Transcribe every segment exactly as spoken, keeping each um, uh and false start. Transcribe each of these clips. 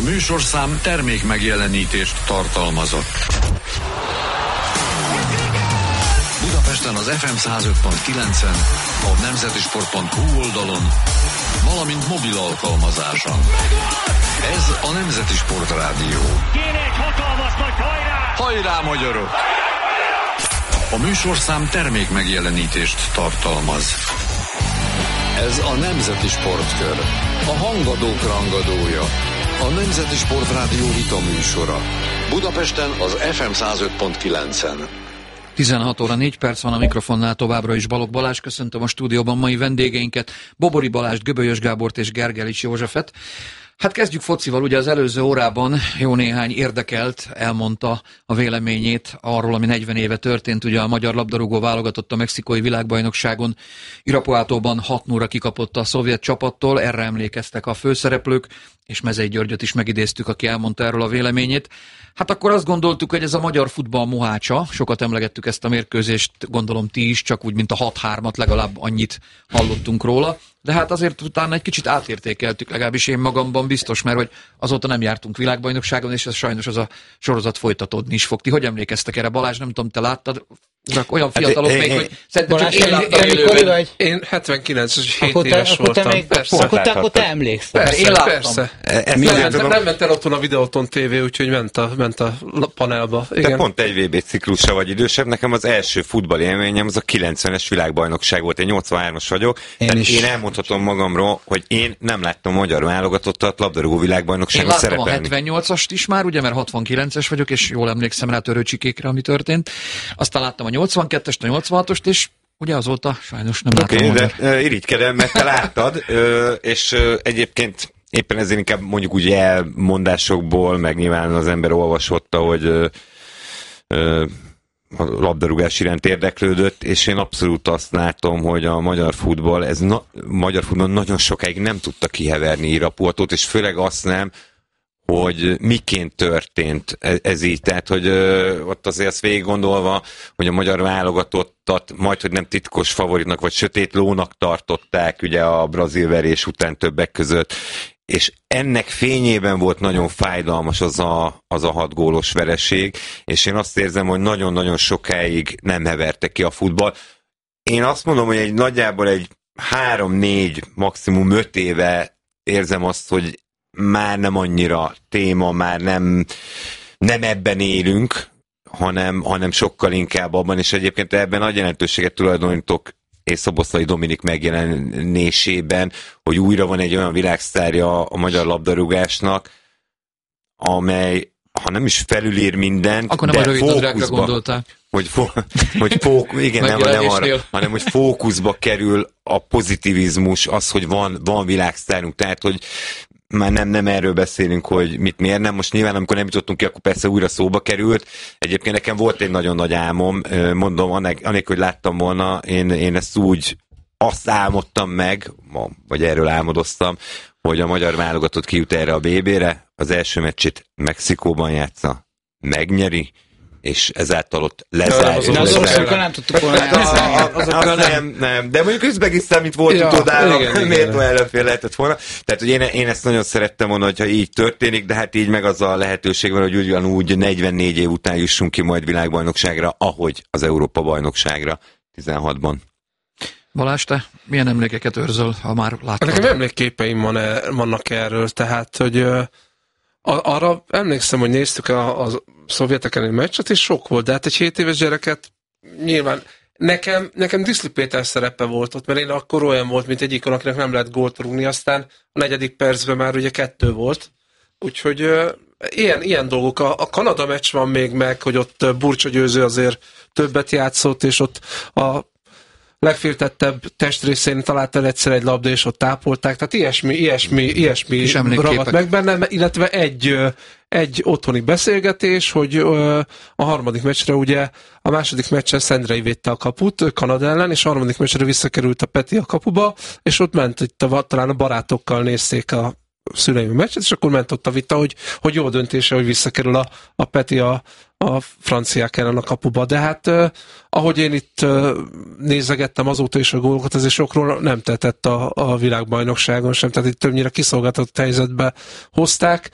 műsorszám termék megjelenítést tartalmazott. Budapesten az ef em száz öt pont kilencen, a nemzetisport pont hu oldalon, valamint mobil alkalmazáson. Ez a Nemzeti Sport Rádió. Kéne egy hatalmas nagy hajrá! Hajrá, magyarok! A műsorszám termék megjelenítést tartalmaz. Ez a Nemzeti Sportkör. A hangadók rangadója. A Nemzeti Sport Rádió vita műsora. Budapesten az ef em száz öt pont kilencen. tizenhat óra négy perc van, a mikrofonnál továbbra is Balogh Balázs. Köszöntöm a stúdióban mai vendégeinket, Bobori Balást, Göbölyös Gábort és Gergelics Józsefet. Hát kezdjük focival, ugye az előző órában jó néhány érdekelt elmondta a véleményét arról, ami negyven éve történt. Ugye a magyar labdarúgó válogatott a mexikói világbajnokságon Irapuátóban hat nulla kikapott a szovjet csapattól, erre emlékeztek a főszereplők, és Mezei Györgyöt is megidéztük, aki elmondta erről a véleményét. Hát akkor azt gondoltuk, hogy ez a magyar futball mohácsa, sokat emlegettük ezt a mérkőzést, gondolom ti is, csak úgy, mint a hat hármat, legalább annyit hallottunk róla. De hát azért utána egy kicsit átértékeltük, legalábbis én magamban biztos, mert hogy azóta nem jártunk világbajnokságon, és ez sajnos az a sorozat folytatódni is fog. Ti hogy emlékeztek erre? Balázs, nem tudom, te láttad? Urak, olyan fiatalok hát, még, én, hogy szerintem csak én láttam élőben. Én hetvenkilences, hét éves voltam. Akkor te, akkor te emlékszel. Persze, én láttam. Persze. E, nem, tudom. nem ment el otthon a Videóton té vé, úgyhogy ment a, ment a panelba. Igen. Te pont egy vé bé ciklusra vagy idősebb. Nekem az első futballélményem az a kilencvenes világbajnokság volt. Én nyolcvanhármas vagyok. Én, én elmondhatom magamról, hogy én nem láttam magyar válogatottat labdarúgó világbajnokságon szerepelni. Én láttam a hetvennyolcast is már, ugye, mert hatvankilences vagyok, és jól emlékszem rá Törőcsikékre, ami történt. Aztán láttam a nyolcvankettest, a nyolcvanhatost, és ugye azóta sajnos nem látom. Oké, okay, de uh, irigykedem, mert te láttad, uh, és uh, egyébként éppen ezért inkább mondjuk úgy elmondásokból, meg nyilván az ember olvasotta, hogy uh, uh, a labdarúgás iránt érdeklődött, és én abszolút azt látom, hogy a magyar futball, ez na, magyar futball nagyon sokáig nem tudta kiheverni Irapuatót, és főleg azt nem, hogy miként történt ez így. Tehát, hogy ö, ott azért azt végig gondolva, hogy a magyar válogatottat majdhogy nem titkos favoritnak, vagy sötét lónak tartották ugye a brazil verés után többek között, és ennek fényében volt nagyon fájdalmas az a, az a hat gólos vereség, és én azt érzem, hogy nagyon-nagyon sokáig nem heverte ki a futball. Én azt mondom, hogy egy nagyjából egy három-négy, maximum öt éve érzem azt, hogy már nem annyira téma, már nem, nem ebben élünk, hanem, hanem sokkal inkább abban, és egyébként ebben nagy jelentőséget tulajdonítok és Szoboszlai Dominik megjelenésében, hogy újra van egy olyan világsztárja a magyar labdarúgásnak, amely, ha nem is felülír mindent, akkor nem de fókuszba, hogy, fo- hogy fók, igen, nem, nem arra, hanem hogy fókuszba kerül a pozitivizmus, az, hogy van, van világsztárunk, tehát, hogy már nem, nem erről beszélünk, hogy mit miért nem. Most nyilván, amikor nem jutottunk ki, akkor persze újra szóba került. Egyébként nekem volt egy nagyon nagy álmom, mondom, anélkül, hogy láttam volna, én, én ezt úgy azt álmodtam meg, vagy erről álmodoztam, hogy a magyar válogatott kijut erre a bé bére, az első meccsét Mexikóban játsza, megnyeri, és ezáltal ott lezárja. De azokkal nem tudtuk volna. Nem, nem. De mondjuk Üzbegisztán, mint volt ja, utódállam, miért ellenfél lehetett volna. Tehát, hogy én, én ezt nagyon szerettem volna, hogyha így történik, de hát így meg az a lehetőség van, hogy ugyanúgy negyvennégy év után jussunk ki majd világbajnokságra, ahogy az Európa-bajnokságra tizenhatban. Balázs, te milyen emlékeket őrzöl, ha már láttad? Nekem emlékképeim van, vannak erről, tehát, hogy arra emlékszem, hogy néztük a, a szovjetek elleni meccset, és sok volt, de hát egy hét éves gyereket nyilván nekem, nekem Diszli Péter szerepe volt ott, mert én akkor olyan volt, mint egyikon, akinek nem lehet gólt rúgni, aztán a negyedik percben már ugye kettő volt, úgyhogy uh, ilyen, ilyen dolgok. A, a Kanada meccs van még meg, hogy ott Burcsa Győző azért többet játszott, és ott a legféltettebb testrészén talált el egyszer egy labda, és ott tápolták, tehát ilyesmi, ilyesmi, ilyesmi ragadt meg benne, illetve egy, egy otthoni beszélgetés, hogy a harmadik meccsre ugye, a második meccsen Szendrei védte a kaput Kanada ellen, és a harmadik meccsre visszakerült a Peti a kapuba, és ott ment, itt a, talán a barátokkal nézték a szüleim meccset, és akkor ment ott a vita, hogy, hogy jó döntése, hogy visszakerül a, a Peti a, a franciák ellen a kapuba. De hát eh, ahogy én itt eh, nézegettem azóta is a gólokat, azért sokról nem tetett a, a világbajnokságon sem, tehát itt többnyire kiszolgáltatott helyzetbe hozták.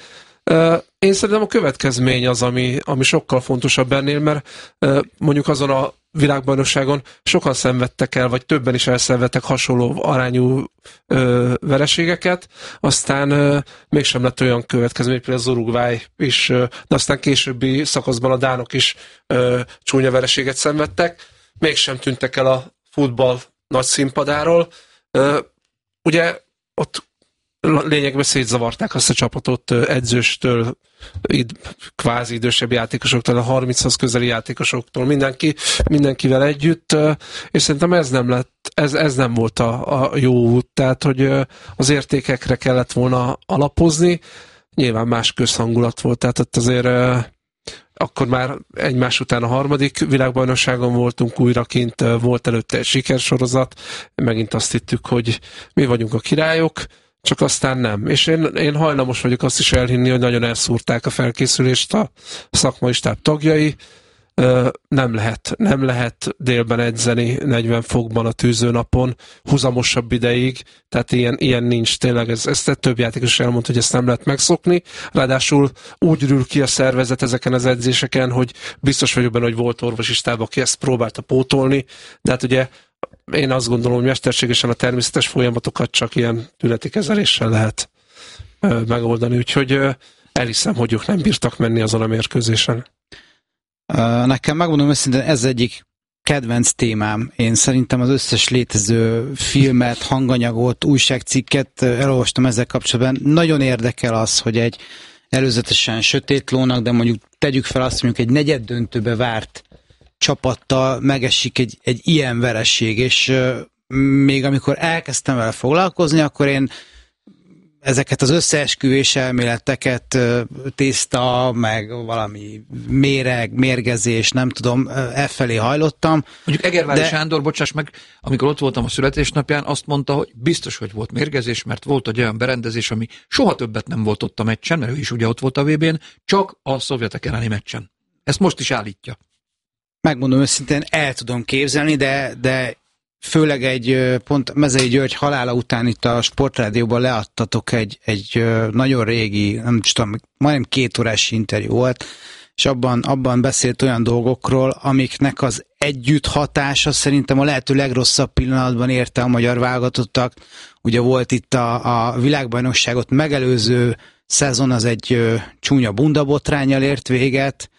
Én szerintem a következmény az, ami, ami sokkal fontosabb ennél, mert mondjuk azon a világbajnokságon sokan szenvedtek el, vagy többen is elszenvedtek hasonló arányú ö, vereségeket, aztán ö, mégsem lett olyan következmény, például az Uruguay is, ö, de aztán későbbi szakaszban a dánok is ö, csúnya vereséget szenvedtek, mégsem tűntek el a futball nagy színpadáról. Ö, ugye ott lényegben szétzavarták azt a csapatot edzőstől, kvázi idősebb játékosoktól, a harminchoz közeli játékosoktól, mindenki, mindenkivel együtt, és szerintem ez nem lett, ez, ez nem volt a, a jó út, tehát hogy az értékekre kellett volna alapozni, nyilván más közhangulat volt, tehát ott azért akkor már egymás után a harmadik világbajnokságon voltunk újra kint, volt előtte egy sikersorozat, megint azt hittük, hogy mi vagyunk a királyok, csak aztán nem. És én, én hajlamos vagyok azt is elhinni, hogy nagyon elszúrták a felkészülést a szakmai stáb tagjai. Nem lehet, nem lehet délben edzeni negyven fokban a tűzőnapon, húzamosabb ideig, tehát ilyen, ilyen nincs tényleg, ez, ezt több játékos elmondta, hogy ezt nem lehet megszokni, ráadásul úgy ürül ki a szervezet ezeken az edzéseken, hogy biztos vagyok benne, hogy volt orvosi stáb, aki ezt próbálta pótolni, de hát ugye én azt gondolom, hogy mesterségesen a természetes folyamatokat csak ilyen tüneti kezeléssel lehet ö, megoldani, úgyhogy ö, elhiszem, hogy ők nem bírtak menni azon a mérkőzésen. Nekem megmondom őszintén, ez egyik kedvenc témám. Én szerintem az összes létező filmet, hanganyagot, újságcikket elolvastam ezzel kapcsolatban. Nagyon érdekel az, hogy egy előzetesen sötét lónak, de mondjuk tegyük fel azt, mondjuk egy negyed döntőbe várt csapattal megesik egy, egy ilyen vereség, és euh, még amikor elkezdtem vele foglalkozni, akkor én ezeket az összeesküvés elméleteket, euh, tészta, meg valami méreg, mérgezés, nem tudom, e felé hajlottam. Mondjuk Egervári de... Sándor, bocsáss meg, amikor ott voltam a születésnapján, azt mondta, hogy biztos, hogy volt mérgezés, mert volt egy olyan berendezés, ami soha többet nem volt ott a meccsen, mert ő is ugye ott volt a vé bén, csak a szovjetek elleni meccsen. Ezt most is állítja. Megmondom őszintén, el tudom képzelni, de, de főleg egy pont Mezei György halála után itt a Sportrádióban leadtatok egy, egy nagyon régi, nem tudom, majdnem két órás interjú volt, és abban, abban beszélt olyan dolgokról, amiknek az együtt hatása szerintem a lehető legrosszabb pillanatban érte a magyar válogatottak. Ugye volt itt a, a világbajnokságot megelőző szezon, az egy csúnya bundabotránnyal ért véget,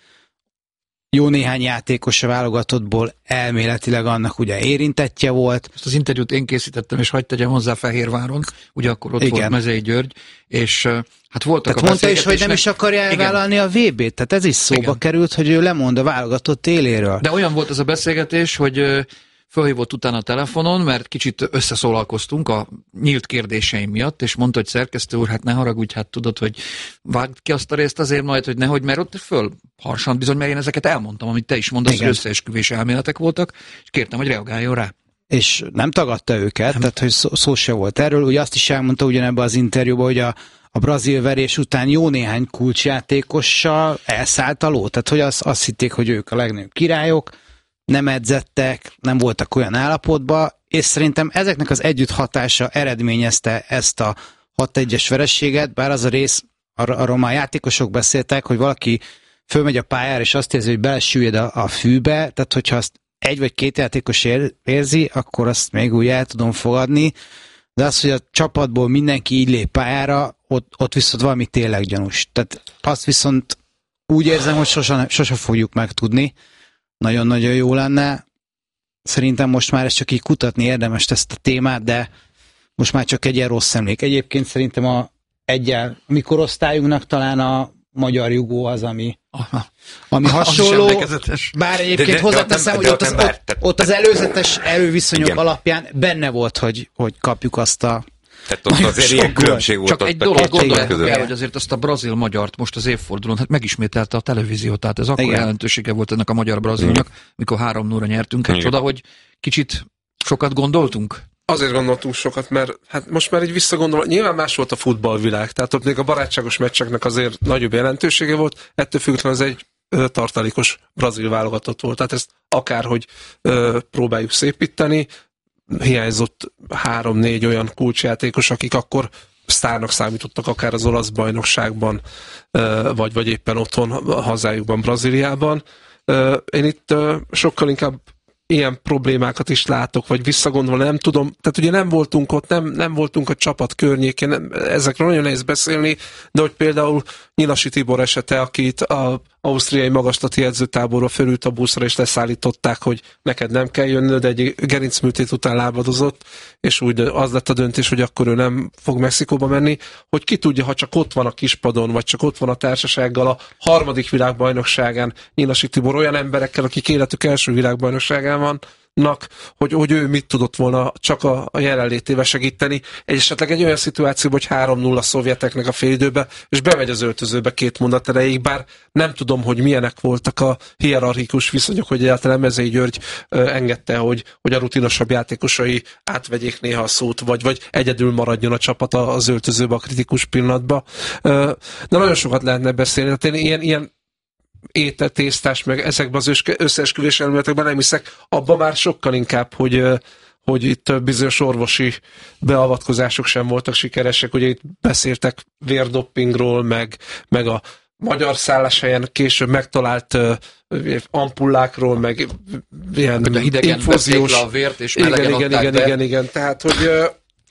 jó néhány játékos a válogatottból elméletileg annak ugye érintettje volt. Ezt az interjút én készítettem, és hagyd tegyem hozzá Fehérváron, ugye akkor ott igen. volt Mezei György, és hát voltak tehát a mondta is, hogy nem is akarja elvállalni a vé bét, tehát ez is szóba igen. került, hogy ő lemond a válogatott éléről. De olyan volt ez a beszélgetés, hogy fölhívott utána a telefonon, mert kicsit összeszólalkoztunk a nyílt kérdéseim miatt, és mondta, hogy szerkesztő úr, hát ne haragudj, hát tudod, hogy vágd ki azt a részt azért majd, hogy nehogy, mert ott föl harsant bizony, mert én ezeket elmondtam, amit te is mondasz, igen. hogy összeesküvés elméletek voltak, és kértem, hogy reagáljon rá. És nem tagadta őket, nem. Tehát hogy szó, szó se volt erről, ugye azt is elmondta ugyanebben az interjúban, hogy a, a brazil verés után jó néhány kulcsjátékossal elszállt a ló, tehát hogy azt, azt hitték, hogy ők a legnagyobb királyok, nem edzettek, nem voltak olyan állapotban, és szerintem ezeknek az együtt hatása eredményezte ezt a hat egyes vereséget, bár az a rész, ar- arról már játékosok beszéltek, hogy valaki fölmegy a pályára, és azt érzi, hogy belesüllyed a, a fűbe, tehát hogyha azt egy vagy két játékos ér- érzi, akkor azt még úgy el tudom fogadni, de az, hogy a csapatból mindenki így lép pályára, ott, ott viszont valami tényleg gyanús. Tehát azt viszont úgy érzem, hogy sosem, sosem fogjuk megtudni. Nagyon-nagyon jó lenne. Szerintem most már ezt csak így kutatni érdemes ezt a témát, de most már csak egy ilyen rossz emlék. Egyébként szerintem a egyel, a mi korosztályunknak talán a magyar jugó az, ami, ami hasonló. Bár egyébként hozzáteszem, hogy ott az, ott, ott az előzetes erőviszonyok igen. alapján benne volt, hogy, hogy kapjuk azt a tehát ott azért ilyen különbség volt. Csak egy dolog gondoljátok el, hogy azért azt a brazil-magyart most az évfordulón, hát megismételte a televízió, tehát ez akkor igen. jelentősége volt ennek a magyar-brazilnak, mikor három nulla nyertünk. Egy csoda, hogy kicsit sokat gondoltunk? Azért gondoltunk sokat, mert hát most már így visszagondolva, nyilván más volt a futballvilág, tehát ott még a barátságos meccseknek azért nagyobb jelentősége volt, ettől függetlenül az egy ö, tartalékos brazil válogatott volt, tehát ezt akárhogy ö, próbáljuk szépíteni, hiányzott három-négy olyan kulcsjátékos, akik akkor sztárnak számítottak akár az olasz bajnokságban, vagy, vagy éppen otthon a hazájukban, Brazíliában. Én itt sokkal inkább ilyen problémákat is látok, vagy visszagondolva, nem tudom, tehát ugye nem voltunk ott, nem, nem voltunk a csapat környékén, nem, ezekről nagyon nehéz beszélni, de hogy például Nyilasi Tibor esete, akit a ausztriai magaslati edzőtáborra fölült a buszra, és leszállították, hogy neked nem kell jönnöd, de egy gerincműtét után lábadozott, és úgy az lett a döntés, hogy akkor ő nem fog Mexikóba menni, hogy ki tudja, ha csak ott van a kispadon, vagy csak ott van a társasággal a harmadik világbajnokságán Nyilasi Tibor olyan emberekkel, akik életük első világbajnokságán vannak, hogy, hogy ő mit tudott volna csak a, a jelenlétével segíteni. Egy esetleg egy olyan szituációban, hogy három nulla szovjeteknek a félidőbe, és bemegy az öltözőbe két mondat erejéig, bár nem tudom, hogy milyenek voltak a hierarchikus viszonyok, hogy egyáltalán Mezei György ö, engedte, hogy, hogy a rutinosabb játékosai átvegyék néha a szót, vagy, vagy egyedül maradjon a csapat az öltözőbe a kritikus pillanatba. Ö, de nagyon sokat lehetne beszélni. Hát én ilyen, ilyen ételtésztás, meg ezekben az összeesküvés elméletekben nem hiszek, abban már sokkal inkább, hogy, hogy itt bizonyos orvosi beavatkozások sem voltak sikeresek, ugye itt beszéltek vérdoppingról, meg, meg a magyar szálláshelyen később megtalált uh, ampullákról, meg ilyen hogy a hidegen infúziós... le a vért, és igen, melegen igen, igen, be. igen, igen, tehát, hogy uh,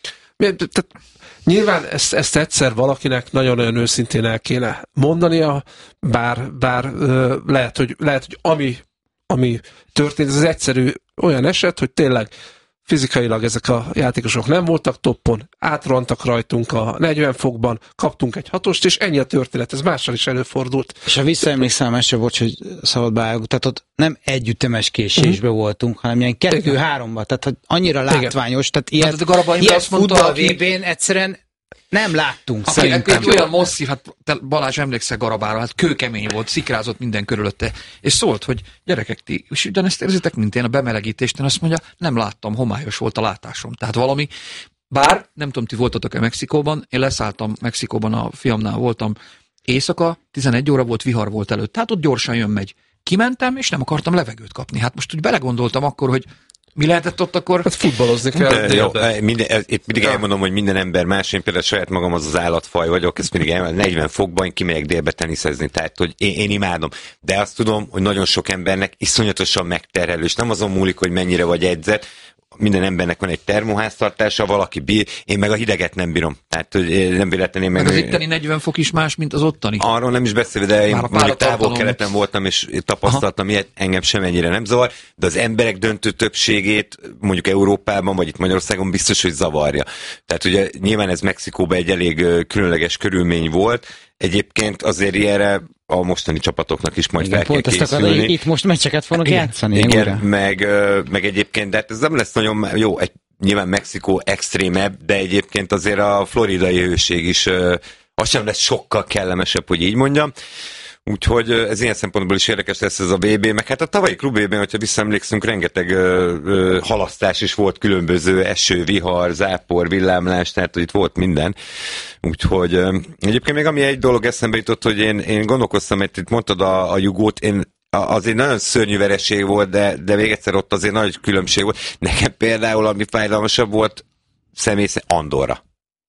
tehát, nyilván ezt, ezt egyszer valakinek nagyon-nagyon őszintén el kéne mondania, bár, bár uh, lehet, hogy, lehet, hogy ami, ami történt, ez az egyszerű olyan eset, hogy tényleg fizikailag ezek a játékosok nem voltak toppon, átrontak rajtunk a negyven fokban, kaptunk egy hatost, és ennyi a történet, ez mással is előfordult. És ha visszaemlékszem, ezt se, bocs, hogy szabad beálljuk, tehát ott nem együttemes késésbe uh-huh. voltunk, hanem ilyen kettő-háromba, tehát hogy annyira látványos, tehát ilyet, hát, Garabay ilyet azt mondta, futball aki... vé bén egyszerűen nem láttunk, Aki, szerintem. egy olyan masszív, hát te, Balázs, emlékszel Garabára, hát kőkemény volt, szikrázott minden körülötte, és szólt, hogy gyerekek, ti és ugyanezt érzitek, mint én a bemelegítésten, azt mondja, nem láttam, homályos volt a látásom. Tehát valami, bár, nem tudom, ti voltatok-e Mexikóban, én leszálltam Mexikóban, a fiamnál voltam, éjszaka, tizenegy óra volt, vihar volt előtt, tehát ott gyorsan jön-megy. Kimentem, és nem akartam levegőt kapni. Hát most úgy belegondoltam akkor, hogy mi lehetett ott akkor? Hát futballozni kell. De, jó, minden, itt mindig ja. elmondom, hogy minden ember más, én például saját magam az az állatfaj vagyok, ezt mindig elmondom, negyven fokban kimegyek délbe teniszezni, tehát hogy én, én imádom. De azt tudom, hogy nagyon sok embernek iszonyatosan megterhelő, és nem azon múlik, hogy mennyire vagy edzett, minden embernek van egy termoháztartása, valaki bír, én meg a hideget nem bírom. Tehát, hogy nem véletlenül meg... Meg az itteni negyven fok is más, mint az ottani. Arról nem is beszélve, de én mondjuk távol-keleten voltam, és tapasztaltam ilyet, engem semennyire nem zavar, de az emberek döntő többségét, mondjuk Európában, vagy itt Magyarországon biztos, hogy zavarja. Tehát ugye nyilván ez Mexikóban egy elég különleges körülmény volt, egyébként azért ilyenre a mostani csapatoknak is majd igen, fel kell készülni. Itt most meccseket fognak igen, játszani. Igen, meg, meg egyébként, de hát ez nem lesz nagyon jó, egy, nyilván Mexikó extrémebb, de egyébként azért a floridai hőség is, az sem lesz sokkal kellemesebb, hogy így mondjam. Úgyhogy ez ilyen szempontból is érdekes lesz ez a vé bé, meg hát a tavalyi klub vé bén, hogyha visszaemlékszünk, rengeteg ö, ö, halasztás is volt, különböző eső, vihar, zápor, villámlás, tehát hogy itt volt minden. Úgyhogy ö, egyébként még ami egy dolog eszembe jutott, hogy én, én gondolkoztam, hogy itt mondtad a, a jugót, én azért nagyon szörnyű vereség volt, de, de még egyszer ott azért nagy különbség volt. Nekem például, ami fájdalmasabb volt, személy szerint Andorra.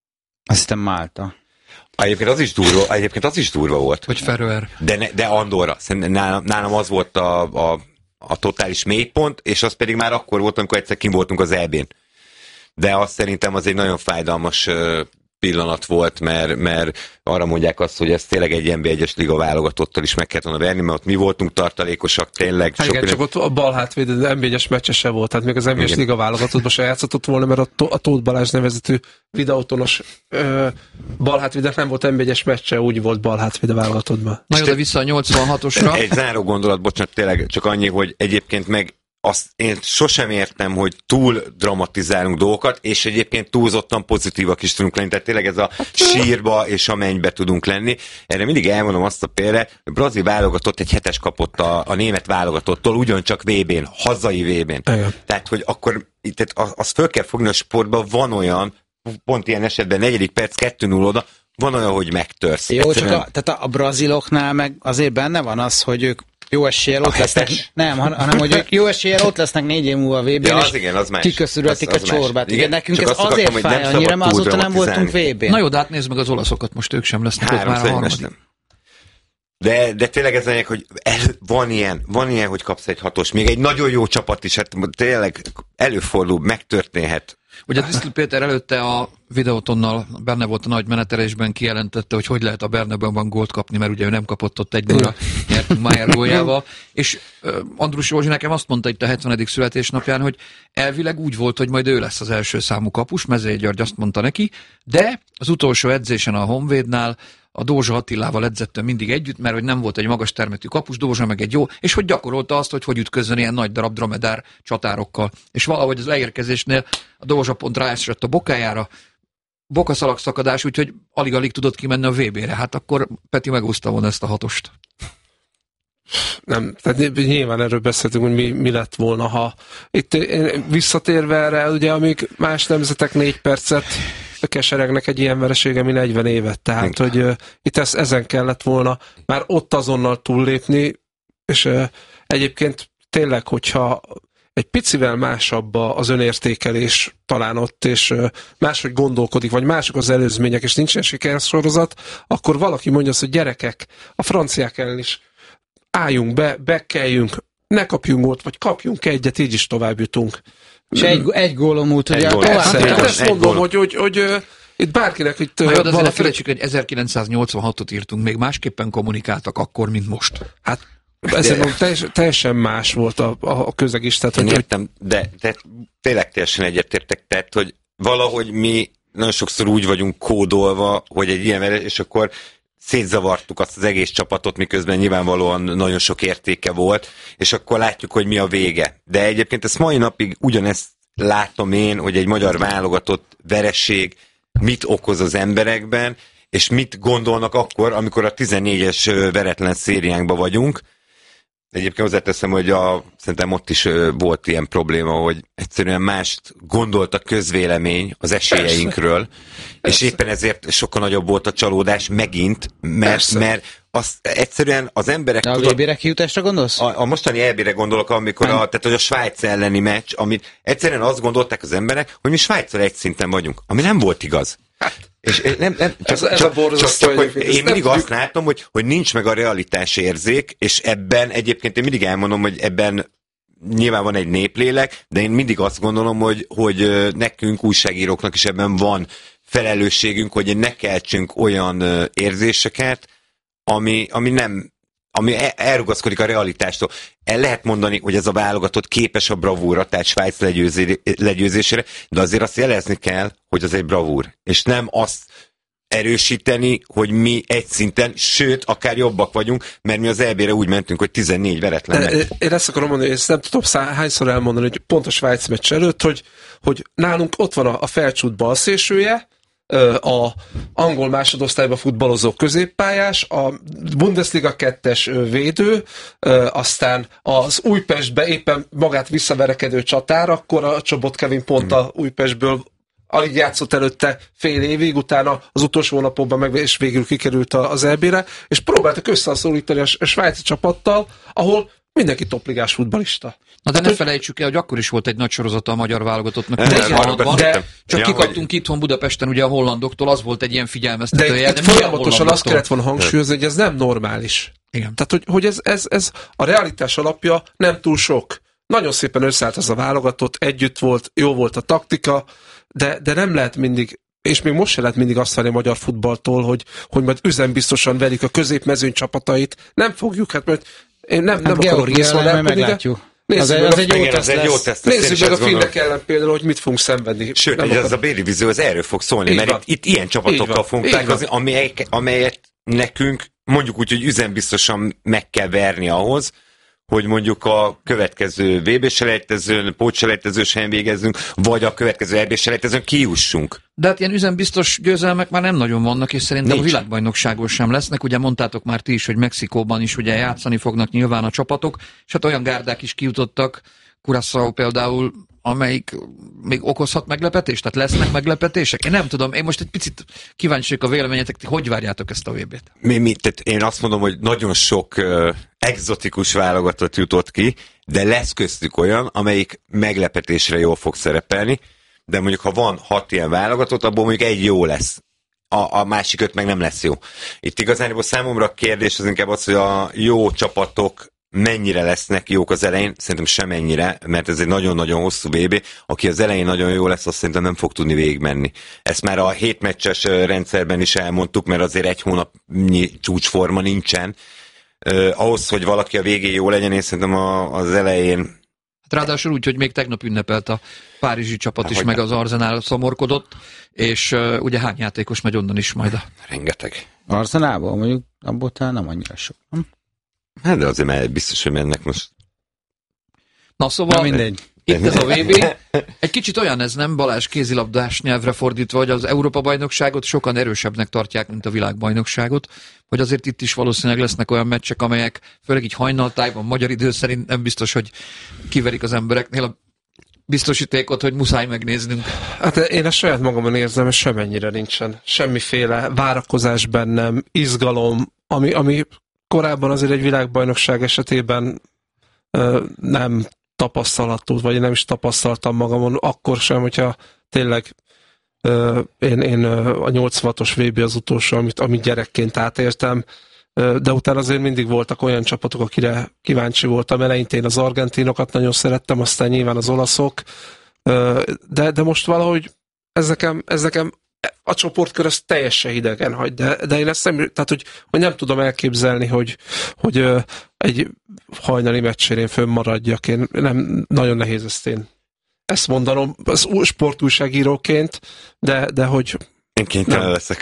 Azt hiszem Málta. Egyébként az is durva, egyébként az is durva volt. Hogy Feröer. De, ne, de Andorra. Nálam, nálam az volt a, a, a totális mélypont, és az pedig már akkor volt, amikor egyszer kim voltunk az é bén. De azt szerintem az egy nagyon fájdalmas pillanat volt, mert, mert arra mondják azt, hogy ez tényleg egy en bé egyes liga válogatottal is meg kellett volna verni, mert ott mi voltunk tartalékosak, tényleg. Hát igen, csak ott a bal hátvéd, az en bé egyes meccse se volt, tehát még az en bé egyes liga válogatottban se játszott volna, mert a, a Tóth Balázs nevezetű videótonos bal hátvédek nem volt en bé egyes meccse, úgy volt bal hátvéd a válogatottban. Na jó, de vissza a nyolcvanhatosra. Egy záró gondolat, bocsánat, tényleg csak annyi, hogy egyébként meg azt én sosem értem, hogy túl dramatizálunk dolgokat, és egyébként túlzottan pozitívak is tudunk lenni. Tehát tényleg ez a sírba és a mennybe tudunk lenni. Erre mindig elmondom azt a példát, hogy brazil válogatott egy hetes kapott a, a német válogatottól, ugyancsak vé bén, hazai vé bén. Igen. Tehát, hogy akkor tehát azt föl kell fogni a sportban, van olyan, pont ilyen esetben negyedik perc, kettő null oda, van olyan, hogy megtörsz. Jó, egyszerűen... csak a, tehát a, a braziloknál meg azért benne van az, hogy ők jó eséllyel ott lesznek, nem, hanem hogy jó eséllyel ott lesznek négy év múlva a vé bén, ja, és igen, az kiköszörülhetik a csorbát. Igen, nekünk ez akartam, azért fáj annyira, mert azóta nem voltunk vé bén. Na jó, de hát nézd meg az olaszokat, most ők sem lesznek ott már a harmadik. De, de tényleg ez lényeg, hogy el, van ilyen, van ilyen, hogy kapsz egy hatos, még egy nagyon jó csapat is, hát tényleg előfordul, megtörténhet. Ugye Tisztl Péter előtte a Videótonnal benne volt a nagy menetelésben, kijelentette, hogy hogy lehet a Bernabeuban gólt kapni, mert ugye ő nem kapott ott egy nulla nyertünk Mayer góljával. És uh, Andrus Józsi nekem azt mondta itt a hetvenedik születésnapján, hogy elvileg úgy volt, hogy majd ő lesz az első számú kapus, Mezei György azt mondta neki, de az utolsó edzésen a Honvédnál a Dózsa Attilával edzettem mindig együtt, mert hogy nem volt egy magas termetű kapus, Dózsa meg egy jó, és hogy gyakorolta azt, hogy hogy ütközzön ilyen nagy darab dromedár csatárokkal. És valahogy az leérkezésnél a Dózsa pont ráesett a bokájára, bokaszalagszakadás, úgyhogy alig-alig tudott kimenni a vé bére. Hát akkor Peti megúszta volna ezt a hatost. Nem, tehát nyilván erről beszéltünk, hogy mi, mi lett volna, ha itt visszatérve erre, ugye amíg más nemzetek négy percet keseregnek egy ilyen veresége, mi negyven évet, tehát hogy uh, itt ez, ezen kellett volna már ott azonnal túllépni, és uh, egyébként tényleg, hogyha egy picivel másabb az önértékelés talán ott, és uh, máshogy gondolkodik, vagy mások az előzmények, és nincsen sikersorozat, akkor valaki mondja azt, hogy gyerekek, a franciák ellen is álljunk be, bekeljünk, ne kapjunk gólt, vagy kapjunk egyet, így is tovább jutunk. És egy, egy gólom út, ugye gól. tovább. Hát, hát ezt mondom, hogy, hogy, hogy, hogy itt bárkinek itt... Na jó, de azért valaki... ne felejtsük, hogy ezerkilencszáznyolcvanhatot írtunk, még másképpen kommunikáltak akkor, mint most. Hát ezért mondom, teljesen, teljesen más volt a, a közeg is. Tehát, Én hogy, értem, de, de tényleg teljesen egyetértek, tehát, hogy valahogy mi nagyon sokszor úgy vagyunk kódolva, hogy egy ilyen veres, és akkor szétzavartuk azt az egész csapatot, miközben nyilvánvalóan nagyon sok értéke volt, és akkor látjuk, hogy mi a vége. De egyébként ezt mai napig ugyanezt látom én, hogy egy magyar válogatott vereség mit okoz az emberekben, és mit gondolnak akkor, amikor a tizennégyes veretlen szériánkban vagyunk. Egyébként hozzáteszem, hogy a, szerintem ott is volt ilyen probléma, hogy egyszerűen mást gondolt a közvélemény az esélyeinkről, Persze. és éppen ezért sokkal nagyobb volt a csalódás megint, mert, mert az, egyszerűen az emberek... De a vé bére kijutásra gondolsz? A, a mostani é bére gondolok, amikor a, tehát, hogy a Svájc elleni meccs, amit egyszerűen azt gondolták az emberek, hogy mi Svájccal egy szinten vagyunk, ami nem volt igaz. Hát, és nem, nem, csak, ez, ez csak, a borzasztó, csak, csak hogy én mindig nem... azt látom, hogy, hogy nincs meg a realitás érzék, és ebben egyébként én mindig elmondom, hogy ebben nyilván van egy néplélek, de én mindig azt gondolom, hogy, hogy nekünk újságíróknak is ebben van felelősségünk, hogy ne keltsünk olyan érzéseket, ami, ami nem ami elrugaszkodik a realitástól. El lehet mondani, hogy ez a válogatott képes a bravúra, tehát Svájc legyőzé, legyőzésére, de azért azt jelezni kell, hogy az egy bravúr. És nem azt erősíteni, hogy mi egy szinten, sőt, akár jobbak vagyunk, mert mi az é bére úgy mentünk, hogy tizennégy veretlenek. Én ezt akarom mondani, hogy ezt nem tudom szá- hányszor elmondani, hogy pont a Svájc meccs előtt, hogy, hogy nálunk ott van a, a felcsút balszélsője, a angol másodosztályba futballozó középpályás, a Bundesliga kettes védő, aztán az Újpestbe éppen magát visszaverekedő csatár, akkor a Csobot Kevin pont a Újpestből alig játszott előtte fél évig, utána az utolsó napokban meg és végül kikerült az é bére, és próbáltak összehasonlítani a svájci csapattal, ahol mindenki topligás futballista. Na de hát, ne felejtsük el, hogy akkor is volt egy nagy sorozata a magyar válogatottnak. tizenhatban, de csak ja, kikaptunk hogy... itthon Budapesten ugye a hollandoktól, az volt egy ilyen figyelmeztetője. De, de folyamatosan azt kellett volna hangsúlyozni, hogy ez nem normális. Igen. Tehát, hogy, hogy ez, ez, ez a realitás alapja nem túl sok. Nagyon szépen összeállt ez a válogatott, együtt volt, jó volt a taktika, de, de nem lehet mindig, és még most se lehet mindig azt várni a magyar futballtól, hogy, hogy majd üzenbiztosan verik a középmezőny csapatait. Nem fogjuk, hát mert én nem, hát nem akarok részletben meglátjuk. Nézzük az, meg, az egy jó igen, teszt egy jó teszt lesz. Nézzük meg a finnek ellen például, hogy mit fogunk szenvedni. Sőt, ez akar... a Béli vízió, az erről fog szólni, így mert itt, itt ilyen csapatokkal fogunk találkozni, amelyek, amelyet nekünk mondjuk úgy, hogy üzenbiztosan meg kell verni ahhoz, hogy mondjuk a következő vé bé-selejtezőn, pótselejtezős helyen végezzünk, vagy a következő é bé-selejtezőn kijussunk. De hát ilyen üzembiztos győzelmek már nem nagyon vannak, és szerintem Nincs. A világbajnokságon sem lesznek. Ugye mondtátok már ti is, hogy Mexikóban is ugye játszani fognak nyilván a csapatok, és hát olyan gárdák is kijutottak, Curaçao például, amelyik még okozhat meglepetést? Tehát lesznek meglepetések? Én nem tudom, én most egy picit kíváncsi vagyok a véleményetek, hogy várjátok ezt a vé bét? Mi, mi, tehát én azt mondom, hogy nagyon sok uh, egzotikus válogatott jutott ki, de lesz köztük olyan, amelyik meglepetésre jól fog szerepelni, de mondjuk ha van hat ilyen válogatott, abból mondjuk egy jó lesz. A, a másik öt meg nem lesz jó. Itt igazából számomra a kérdés az inkább az, hogy a jó csapatok mennyire lesznek jók az elején, szerintem semennyire, mert ez egy nagyon-nagyon hosszú bé bé. Aki az elején nagyon jó lesz, azt szerintem nem fog tudni végigmenni. Ezt már a hétmeccses rendszerben is elmondtuk, mert azért egy hónapnyi csúcsforma nincsen. Uh, ahhoz, hogy valaki a végén jó legyen, én szerintem a, az elején... Hát ráadásul úgy, hogy még tegnap ünnepelt a párizsi csapat hát, is, meg nem. Az Arsenal szomorkodott, és uh, ugye hány játékos megy onnan is majd a... Rengeteg. Arsenalból mondjuk, abból talán nem annyira sok, nem? Hát de azért már biztos, hogy mennek most. Na szóval, Na mindegy. Itt ez a vé bé. Egy kicsit olyan ez, nem, Balázs, kézilabdás nyelvre fordítva, hogy az Európa-bajnokságot sokan erősebbnek tartják, mint a világbajnokságot, hogy azért itt is valószínűleg lesznek olyan meccsek, amelyek főleg így hajnaltájban, magyar idő szerint nem biztos, hogy kiverik az embereknél a biztosítékot, hogy muszáj megnéznünk. Hát én a saját magamon érzem, hogy semennyire nincsen. Semmiféle várakozás bennem, izgalom, ami, ami korábban azért egy világbajnokság esetében ö, nem tapasztalatú, vagy nem is tapasztaltam magamon, akkor sem, hogyha tényleg ö, én, én a nyolcvanhatos vé bé az utolsó, amit, amit gyerekként átértem, ö, de utána azért mindig voltak olyan csapatok, akire kíváncsi voltam. Eleinte én az argentinokat nagyon szerettem, aztán nyilván az olaszok, ö, de, de most valahogy ez nekem, ez nekem a csoportkör az teljesen hidegen hagy, de, de én ezt nem, tehát hogy, hogy nem tudom elképzelni, hogy, hogy ö, egy hajnali meccsén én fönnmaradjak. Én nem, nagyon nehéz ezt én ezt mondanom az sportújságíróként, de, de hogy én kénytelen leszek.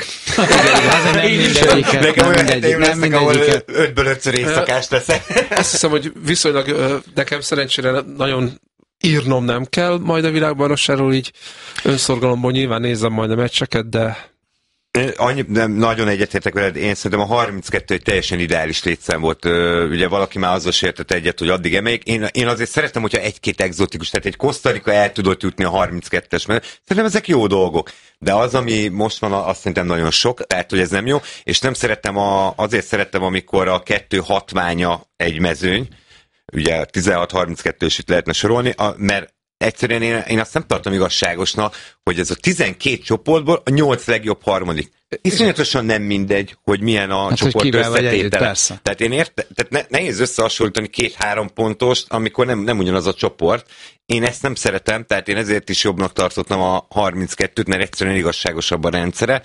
Nem mindegyiket. Nekem olyan heteim lesznek, ahol ötből ötször éjszakás leszek. Azt hiszem, hogy viszonylag nekem szerencsére nagyon írnom nem kell majd a világbajnokságról, így önszorgalomból nyilván nézem majd a meccseket, de... Annyi, nem, nagyon egyetértek veled, én szerintem a harminckettő egy teljesen ideális létszám volt. Ugye valaki már azzal sértett egyet, hogy addig emeljék. Én, én azért szeretem, hogyha egy-két egzotikus, tehát egy Costa Rica el tudott jutni a harminckettes, mert szerintem ezek jó dolgok. De az, ami most van, azt szerintem nagyon sok, tehát hogy ez nem jó, és nem szerettem, a, azért szerettem, amikor a kettő hatványa egy mezőny, ugye tizenhat harminckettős itt lehetne sorolni, a, mert egyszerűen én, én azt nem tartom igazságosnak, hogy ez a tizenkét csoportból a nyolc legjobb harmadik. Iszonyatosan nem mindegy, hogy milyen a hát, csoport összetétele. Tehát én érte, tehát ne, nehéz összehasonlítani két-három pontost, amikor nem, nem ugyanaz a csoport. Én ezt nem szeretem, tehát én ezért is jobbnak tartottam a harminckettőt, mert egyszerűen igazságosabb a rendszere.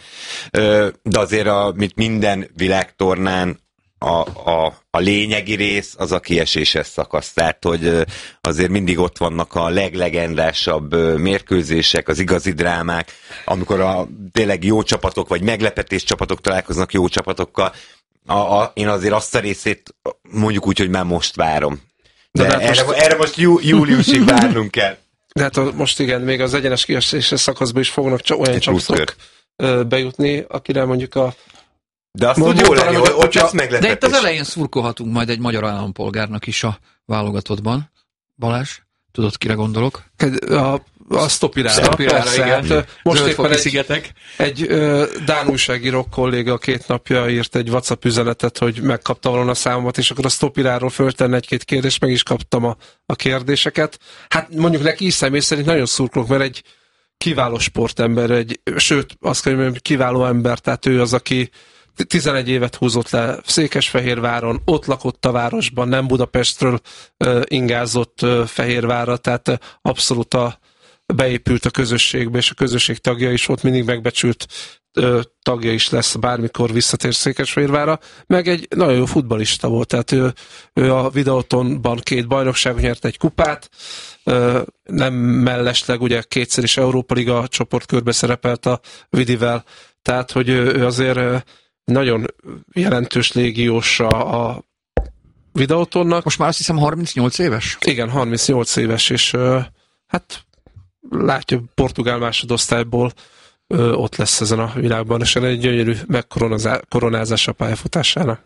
De azért, a, mint minden világtornán, A, a, a lényegi rész az a kieséses szakasz, tehát hogy azért mindig ott vannak a leglegendásabb mérkőzések, az igazi drámák, amikor a tényleg jó csapatok, vagy meglepetés csapatok találkoznak jó csapatokkal. A, a, én azért azt a részét mondjuk úgy, hogy már most várom. De, De hát erre, most... erre most jú, júliusig várnunk kell. De hát most igen, még az egyenes kieséses szakaszban is fognak csak olyan csapatok bejutni, akire mondjuk a De azt úgy jól lenni, hogy ott lesz meglepetés. De itt az elején szurkolhatunk majd egy magyar állampolgárnak is a válogatottban. Balázs, tudod, kire gondolok? A, a Stopirára. Stopirára, igen. Hát, most éppen egy, egy uh, dán újságíró kolléga két napja írt egy WhatsApp üzenetet, hogy megkapta volna a számomat, és akkor a Stopiráról föltenne egy-két kérdést, meg is kaptam a, a kérdéseket. Hát mondjuk neki is személy szerint nagyon szurkolok, mert egy kiváló sportember, egy, sőt, azt kell mondjam, kiváló ember, tehát ő az, aki tizenegy évet húzott le Székesfehérváron, ott lakott a városban, nem Budapestről uh, ingázott uh, Fehérvárra, tehát uh, abszolút a, beépült a közösségbe, és a közösség tagja is volt, mindig megbecsült uh, tagja is lesz, bármikor visszatér Székesfehérvárra, meg egy nagyon jó futballista volt, tehát ő, ő a Videotonban két bajnokságot nyert, egy kupát, uh, nem mellesleg, ugye kétszer is Európa Liga csoportkörbe szerepelt a Vidivel, tehát hogy ő, ő azért uh, nagyon jelentős légiós a, a Videotonnak. Most már azt hiszem harmincnyolc éves? Igen, harmincnyolc éves, és uh, hát látja, portugál másodosztályból uh, ott lesz ezen a világban, és egy gyönyörű megkoronázás a pályafutására.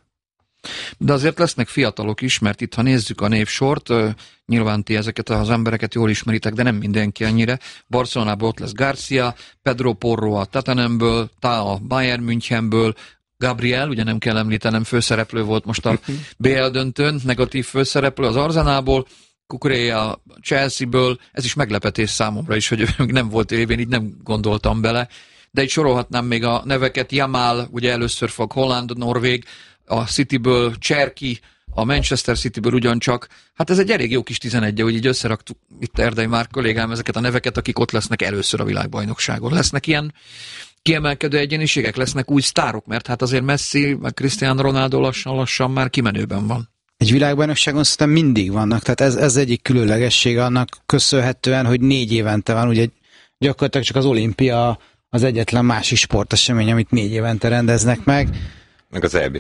De azért lesznek fiatalok is, mert itt, ha nézzük a névsort, uh, nyilván ti ezeket az embereket jól ismeritek, de nem mindenki annyira. Barcelonában ott lesz Garcia, Pedro Porro a Tottenhamből, Tá a Bayern Münchenből, Gabriel, ugye nem kell említenem, főszereplő volt most a bé el döntőn, negatív főszereplő az Arsenalból, Cucurella Chelsea-ből, ez is meglepetés számomra is, hogy ő nem volt évén, így nem gondoltam bele, de itt sorolhatnám még a neveket, Jamal, ugye először fog Holland, Norvég, a Cityből Cserki, a Manchester Cityből ugyancsak. Hát ez egy elég jó kis tizenegy, hogy így összeraktuk itt Erdei Márk kollégám ezeket a neveket, akik ott lesznek először a világbajnokságon. Lesznek ilyen kiemelkedő egyéniségek, lesznek új sztárok, mert hát azért Messi, meg Cristiano Ronaldo lassan-lassan már kimenőben van. Egy világbajnokságon szerintem mindig vannak, tehát ez, ez egyik különlegessége annak köszönhetően, hogy négy évente van, ugye gyakorlatilag csak az olimpia az egyetlen másik sportesemény, amit négy évente rendeznek meg. Meg az é bé.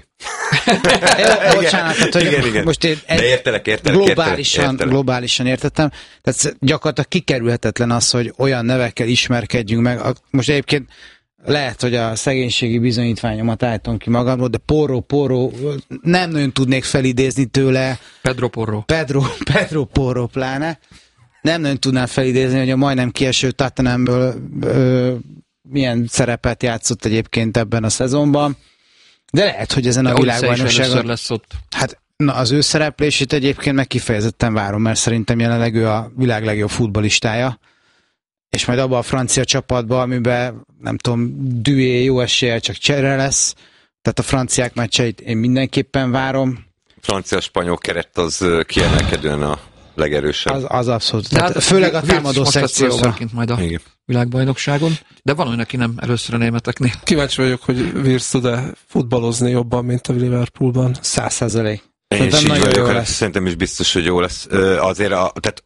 Bocsánat, tehát, hogy igen, igen. most én De értelek, értelek, globálisan, értelek. globálisan értettem. Tehát gyakorlatilag kikerülhetetlen az, hogy olyan nevekkel ismerkedjünk meg. Most egyébként lehet, hogy a szegénységi bizonyítványomat állítom ki magamról, de Porro, Porro, nem nagyon tudnék felidézni tőle. Pedro Porro. Pedro, Pedro Porro pláne. Nem nagyon tudnám felidézni, hogy a majdnem kieső Tottenhamből ö, milyen szerepet játszott egyébként ebben a szezonban. De lehet, hogy ezen de a világbajnokságon... lesz ott. Hát na, az ő szereplését egyébként meg kifejezetten várom, mert szerintem jelenleg ő a világ legjobb futballistája. És majd abban a francia csapatban, amiben nem tudom, Dué jó eséllyel csak csere lesz, tehát a franciák meccseit én mindenképpen várom. Francia-spanyol keret az kiemelkedően a legerősebb. Az, az abszolút. Tehát hát, főleg a támadó szekcióban. Majd a igen. világbajnokságon. De van olyan, aki nem először a németeknél. Kíváncsi vagyok, hogy Wirtz tud-e futballozni jobban, mint a Liverpoolban. Száz százalék. Én is így vagyok, lesz. Szerintem is biztos, hogy jó lesz. Azért a, tehát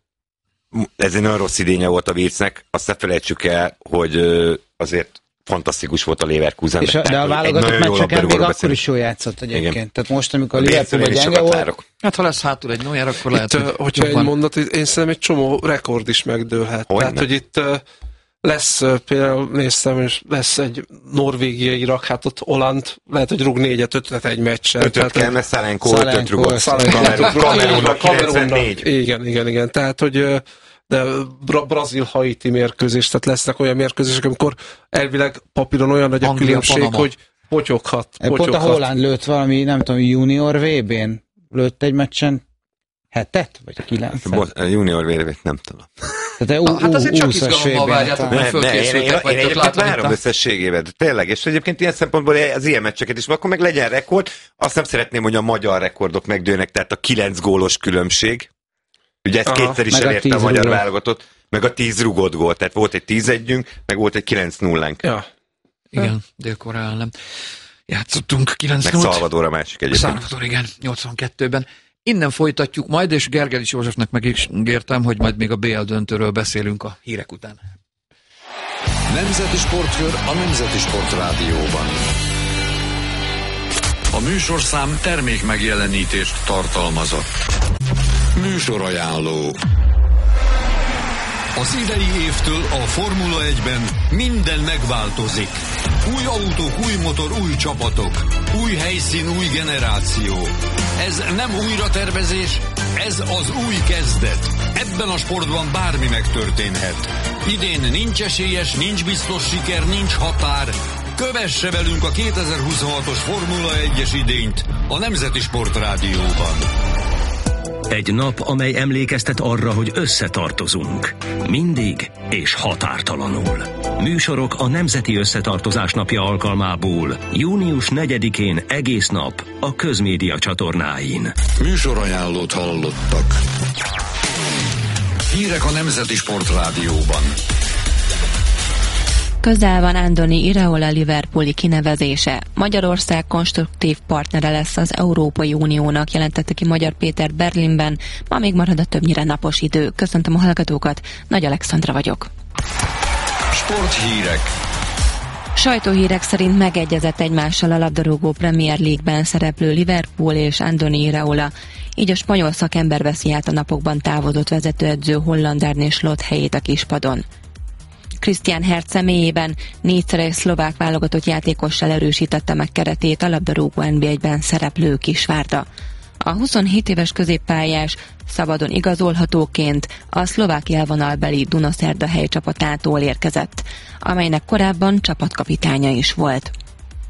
ez egy nagyon rossz idénye volt a Wirtznek, azt ne felejtsük el, hogy azért fantasztikus volt a Leverkusen. És a, de a válogatott meccseken még akkor is jól játszott egyébként. Igen. Tehát most, amikor a Liverpoolban gyenge volt... Hát ha lesz hátul egy Neuer, akkor lehet, itt, hogy hogyha jobban... egy mondat, én szerintem egy csomó rekord is megdőlhet. Hogy Tehát, ne? hogy itt lesz, például néztem, és lesz egy norvégiai rak, hát ott Holland lehet, hogy rúg négyet, ötöt egy meccsen. Ötöt kell, mert Szalenko ötöt rúgott. Kamerunnak kilencvennégy. Igen, igen, igen. Tehát, hogy de bra- brazil-haiti mérkőzés, tehát lesznek olyan mérkőzések, amikor elvileg papíron olyan nagy a Anglia, különbség, Panama. hogy potyoghat. Pont potyoghat. a Holland lőtt valami, nem tudom, junior vé bén lőtt egy meccsen hetet, vagy kilencet? A junior vérvét nem tudom. Tehát ah, hát azért csak izgalommal várjátok, hogy fölkészültek vagytok. Én egyébként várom összességében, tényleg, és egyébként ilyen szempontból az ilyen meccseket is, akkor meg legyen rekord. Azt nem szeretném, hogy a magyar rekordok megdőlnek, tehát a kilenc gólos különbség. Ugye ezt Aha, kétszer is elérte a, a magyar válogatott, meg a tíz rugott gól, tehát volt egy tíz együnk, meg volt egy kilenc nullánk. Ja. Igen, Dél-Korea ellen játszottunk kilenc null. Meg Salvador a másik egyébként. Salvador, igen, nyolcvankettőben. Innen folytatjuk majd, és Gergelis Józsefnek megígértem, hogy majd még a bé el döntőről beszélünk a hírek után. Nemzeti Sportkör a Nemzeti Sport Rádióban. A műsorszám termék megjelenítést tartalmazott. Műsorajánló. Az idei évtől a Formula egyben minden megváltozik. Új autók, új motor, új csapatok. Új helyszín, új generáció. Ez nem újratervezés, ez az új kezdet. Ebben a sportban bármi megtörténhet. Idén nincs esélyes, nincs biztos siker, nincs határ. Kövesse velünk a kétezer-huszonhatos Formula egyes idényt a Nemzeti Sport Rádióban. Egy nap, amely emlékeztet arra, hogy összetartozunk. Mindig és határtalanul. Műsorok a Nemzeti Összetartozás napja alkalmából. június negyedikén egész nap a Közmédia csatornáin. Műsorajánlót hallottak. Hírek a Nemzeti Sport Rádióban. Közel van Andoni Iraola liverpooli kinevezése. Magyarország konstruktív partnere lesz az Európai Uniónak, jelentette ki Magyar Péter Berlinben. Ma még marad a többnyire napos idő. Köszöntöm a hallgatókat, Nagy Alexandra vagyok. Sporthírek. Sajtóhírek szerint megegyezett egymással a labdarúgó Premier League-ben szereplő Liverpool és Andoni Iraola. Így a spanyol szakember veszi át a napokban távozott vezetőedző Holland Arne Slot helyét a kispadon. Christian Hertz személyében négyszeres szlovák válogatott játékossal erősítette meg keretét a labdarúgó en bé egyben szereplő Kisvárda. A huszonhét éves középpályás szabadon igazolhatóként a szlovák élvonalbeli Dunaszerda helycsapatától érkezett, amelynek korábban csapatkapitánya is volt.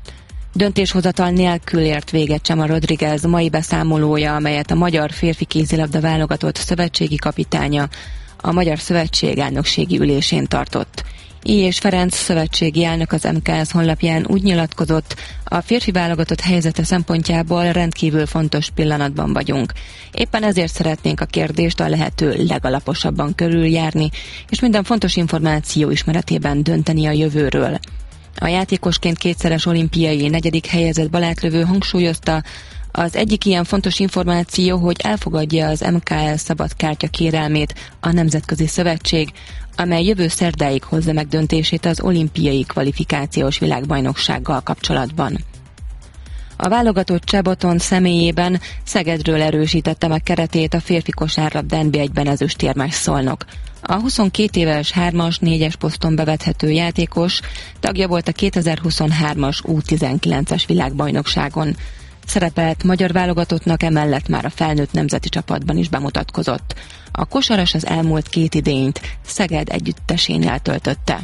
Döntéshozatal nélkül ért véget Chema Rodriguez mai beszámolója, amelyet a magyar férfi kézilabda válogatott szövetségi kapitánya a Magyar Szövetség elnökségi ülésén tartott. I. és Ferenc szövetségi elnök az em ká es honlapján úgy nyilatkozott, a férfi válogatott helyzete szempontjából rendkívül fontos pillanatban vagyunk. Éppen ezért szeretnénk a kérdést a lehető legalaposabban körüljárni, és minden fontos információ ismeretében dönteni a jövőről. A játékosként kétszeres olimpiai negyedik helyezett balátlövő hangsúlyozta, az egyik ilyen fontos információ, hogy elfogadja az em ká es szabadkártya kérelmét a Nemzetközi Szövetség, amely jövő szerdáig hozza meg döntését az olimpiai kvalifikációs világbajnoksággal kapcsolatban. A válogatott Csabaton személyében Szegedről erősítette meg keretét a férfi kosárlabda en bé egyben ezüstérmes Szolnok. A huszonkét éves hármas, négyes poszton bevethető játékos tagja volt a kétezer-huszonhármas U tizenkilences világbajnokságon. Szerepelt magyar válogatottnak, emellett már a felnőtt nemzeti csapatban is bemutatkozott. A kosaras az elmúlt két idényt Szeged együttesénél töltötte.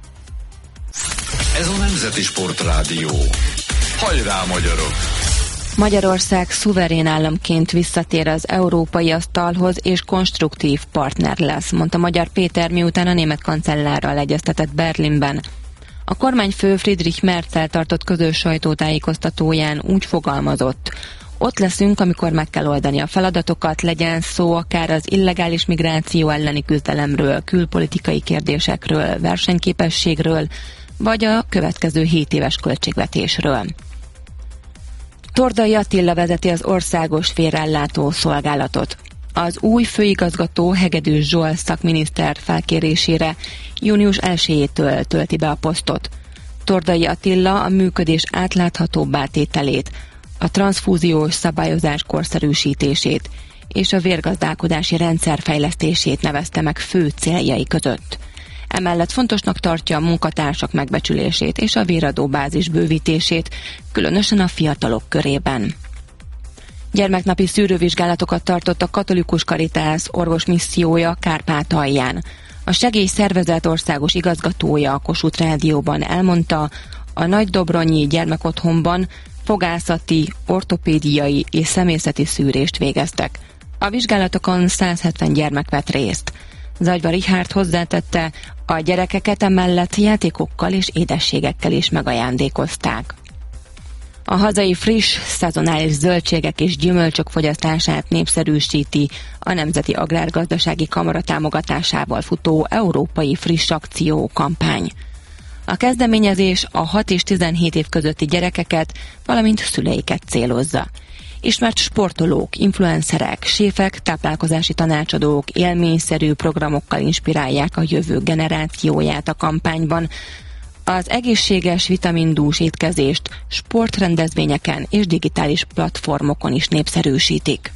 Ez a Nemzeti Sportrádió. Hajrá, magyarok! Magyarország szuverén államként visszatér az európai asztalhoz és konstruktív partner lesz, mondta Magyar Péter, miután a német kancellárral egyeztetett Berlinben. A kormányfő Friedrich Merz-szel tartott közös sajtótájékoztatóján úgy fogalmazott: ott leszünk, amikor meg kell oldani a feladatokat, legyen szó akár az illegális migráció elleni küzdelemről, külpolitikai kérdésekről, versenyképességről, vagy a következő hét éves költségvetésről. Tordai Attila vezeti az országos félreellátó szolgálatot. Az új főigazgató Hegedűs Zsolt szakminiszter felkérésére június elsejétől tölti be a posztot. Tordai Attila a működés átláthatóbbá tételét, a transzfúziós szabályozás korszerűsítését és a vérgazdálkodási rendszer fejlesztését nevezte meg fő céljai között. Emellett fontosnak tartja a munkatársak megbecsülését és a véradóbázis bővítését, különösen a fiatalok körében. Gyermeknapi szűrővizsgálatokat tartott a Katolikus Karitász orvosmissziója Kárpátalján. A segélyszervezet országos igazgatója a Kossuth Rádióban elmondta, a Nagydobronyi gyermekotthonban fogászati, ortopédiai és személyzeti szűrést végeztek. A vizsgálatokon száz hetven gyermek vett részt. Zagyva Richárd hozzátette, a gyerekeket emellett játékokkal és édességekkel is megajándékozták. A hazai friss, szezonális zöldségek és gyümölcsök fogyasztását népszerűsíti a Nemzeti Agrárgazdasági Kamara támogatásával futó Európai Friss Akció kampány. A kezdeményezés a hat és tizenhét év közötti gyerekeket, valamint szüleiket célozza. Ismert sportolók, influencerek, séfek, táplálkozási tanácsadók élményszerű programokkal inspirálják a jövő generációját a kampányban. Az egészséges, vitamindús étkezést sportrendezvényeken és digitális platformokon is népszerűsítik.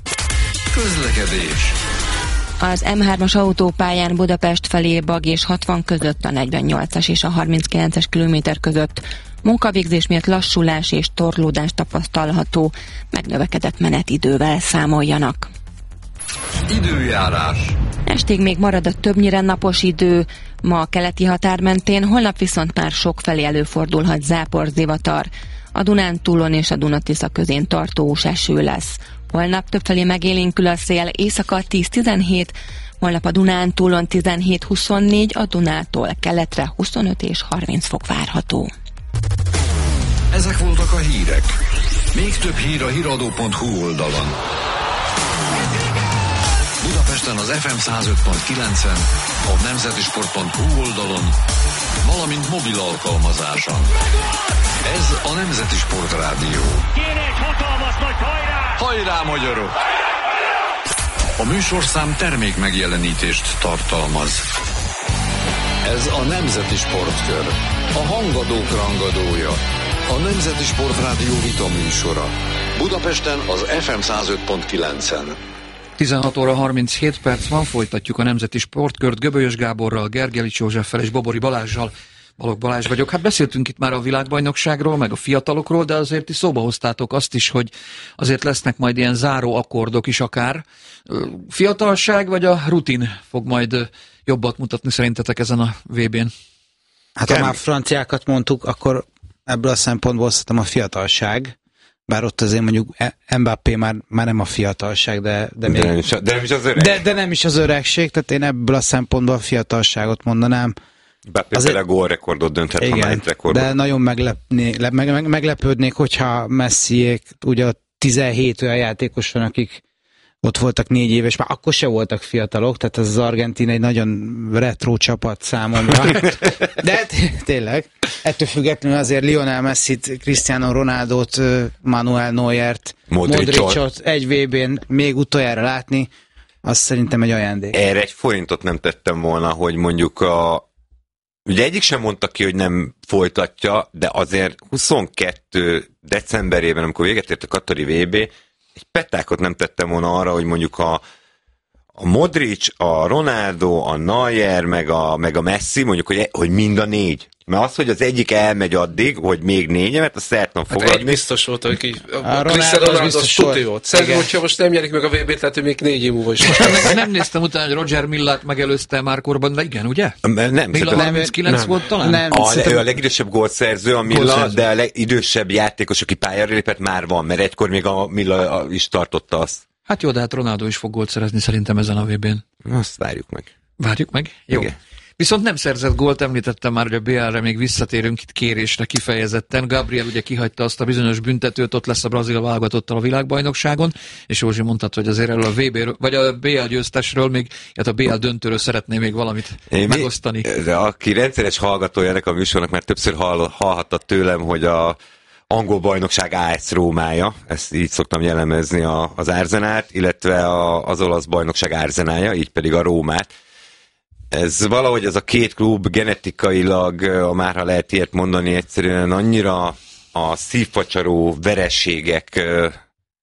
Közlekedés. Az em hármas autópályán Budapest felé Bag és hatvan között, a negyvennyolcas és a harminckilences kilométer között munkavégzés miatt lassulás és torlódás tapasztalható, megnövekedett menetidővel számoljanak. Időjárás. Estig még marad a többnyire napos idő, ma a keleti határ mentén, holnap viszont már sokfelé előfordulhat záporzivatar. A Dunántúlon és a Duna-Tisza közén tartós eső lesz. Holnap többfelé megélénkül a szél, éjszaka tíz-tizenhét, holnap a Dunántúlon tizenhét-huszonnégy, a Dunától keletre huszonöt és harminc fok várható. Ezek voltak a hírek. Még több hír a híradó pont hu oldalon. Budapesten az ef em száz öt pont kilencen, a nemzetisport pont hu oldalon, valamint mobil alkalmazáson. Ez a Nemzeti Sportrádió. Kéne egy hatalmas nagy hajrá! Hajrá, magyarok! A műsorszám termék megjelenítést tartalmaz. Ez a Nemzeti Sportkör. A hangadók rangadója. A Nemzeti Sportrádió vita műsora. Budapesten az ef em száz öt pont kilencen. tizenhat óra harminchét perc van, folytatjuk a Nemzeti Sportkört Göbölyös Gáborral, Gergelics Józseffel és Bobori Balázssal. Balogh Balázs vagyok. Hát beszéltünk itt már a világbajnokságról, meg a fiatalokról, de azért ti szóba hoztátok azt is, hogy azért lesznek majd ilyen záró akkordok is akár. Fiatalság vagy a rutin fog majd jobbat mutatni szerintetek ezen a vé bén? Hát ha már franciákat mondtuk, akkor ebből a szempontból szerintem a fiatalság, bár ott azért mondjuk Mbappé már, már nem a fiatalság, de, de, még, de, nem is, de nem is az öreg. De, de nem is az öregség, tehát én ebből a szempontból a fiatalságot mondanám. Mbappé például gólrekordot dönthet, igen, ha már egy rekordot. De nagyon meglepné, le, meg, meg, meglepődnék, hogyha Messiék, ugye tizenhét olyan játékos van, akik ott voltak négy éves, már akkor se voltak fiatalok, tehát ez az Argentin egy nagyon retro csapat számomra. De tényleg, ettől függetlenül azért Lionel Messit, Cristiano Ronaldot, Manuel Neuert, Modricot egy vé bén még utoljára látni, az szerintem egy ajándék. Erre egy forintot nem tettem volna, hogy mondjuk a ugye egyik sem mondta ki, hogy nem folytatja, de azért huszonkettő decemberében, amikor véget ért a Katari vé bé, egy petákot nem tettem volna arra, hogy mondjuk a, a Modric, a Ronaldo, a Neuer, meg a, meg a Messi, mondjuk, hogy, hogy mind a négy. Mert az, hogy az egyik elmegy addig, hogy még négy, mert azt szeretném fogadni. Hát egy biztos volt, hogy így, a, a Cristiano Ronaldo az tuti volt. Szerintem, hogyha most nem nyerik meg a vé bét, lehet, hogy még négy év múlva is. nem, nem néztem utána, hogy Roger Millát megelőzte már korban, de igen, ugye? Nem. Milla harminckilenc volt talán? Nem, a, ő a legidősebb gólszerző a Milla, gólszerző. De a legidősebb játékos, aki pályára lépett, már van, mert egykor még a Milla is tartotta azt. Hát jó, de hát Ronaldo is fog gólt szerezni szerintem ezen a vé bén. Azt várjuk meg. Várjuk meg? Jó. Igen. Viszont nem szerzett gólt, említettem már, hogy a bé el-re még visszatérünk itt kérésre kifejezetten. Gabriel ugye kihagyta azt a bizonyos büntetőt, ott lesz a brazil válogatottal a világbajnokságon, és Józsi mondtad, hogy azért erről a vé bé-ről, vagy a bé el győztesről még, hát a bé el döntőről szeretné még valamit Én megosztani. Mi, de aki rendszeres hallgatója ennek a műsornak, már többször hall, hallhatta tőlem, hogy a angol bajnokság á es Rómája, ezt így szoktam jellemezni a, az Arsenalt, illetve a, az olasz bajnokság Arsenája, így pedig a Rómát. Ez valahogy ez a két klub genetikailag, már ha lehet ilyet mondani, egyszerűen annyira a szívfacsaró vereségekre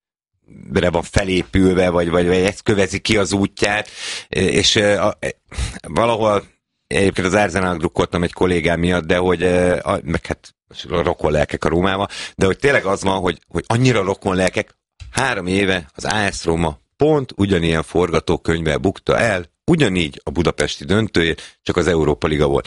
van felépülve, vagy, vagy, vagy ezt kövezi ki az útját, és a, valahol egyébként az Arsenalnak drukkoltam egy kollégám miatt, de hogy, meg hát rokon lelkek a Rómával, de hogy tényleg az van, hogy, hogy annyira rokon lelkek, három éve az á es Róma pont ugyanilyen forgatókönyvvel bukta el, ugyanígy a budapesti döntőjét, csak az Európa Liga volt.